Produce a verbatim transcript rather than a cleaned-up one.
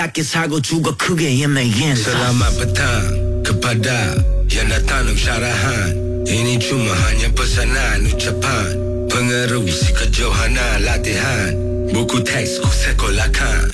Sakit sago juga 크게 예매인 Selamat petang kepada yang datang untuk syarahan. Ini cuma hanya pesanan ucapan pengerusi kejohanan latihan. Buku teks ku sekolahkan